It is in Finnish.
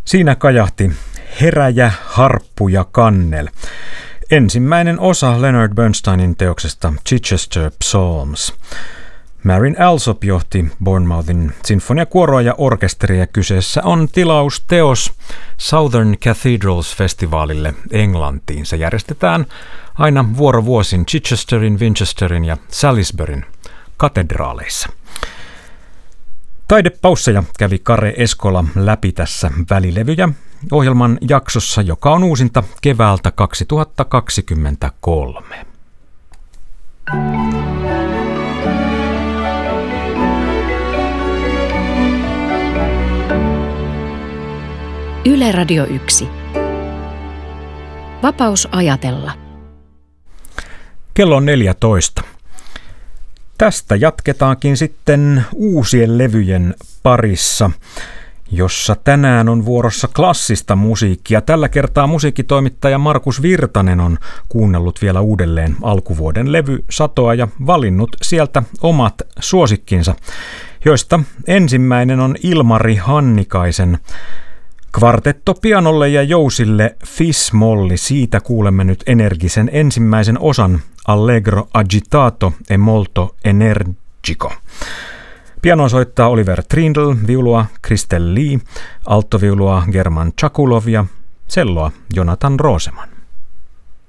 Siinä kajahti Heräjä, harppu ja kannel. Ensimmäinen osa Leonard Bernsteinin teoksesta Chichester Psalms. Marin Alsop johti Bournemouthin sinfoniakuoroa ja orkesteria. Kyseessä on tilausteos Southern Cathedrals-festivaalille Englantiin. Se järjestetään aina vuorovuosin Chichesterin, Winchesterin ja Salisburyn katedraaleissa. Taidepausseja kävi Kare Eskola läpi tässä välilevyjä ohjelman jaksossa, joka on uusinta keväältä 2023. Yle Radio 1. Vapaus ajatella. Kello on 14. Tästä jatketaankin sitten uusien levyjen parissa, jossa tänään on vuorossa klassista musiikkia. Tällä kertaa musiikkitoimittaja Markus Virtanen on kuunnellut vielä uudelleen alkuvuoden levysatoa ja valinnut sieltä omat suosikkinsa, joista ensimmäinen on Ilmari Hannikaisen kvartetto pianolle ja jousille Fis-molli. Siitä kuulemme nyt energisen ensimmäisen osan Allegro agitato e molto energico. Pianoa soittaa Oliver Trindle, viulua Christel Lee, alttoviulua German Chakulov ja celloa Jonathan Roseman.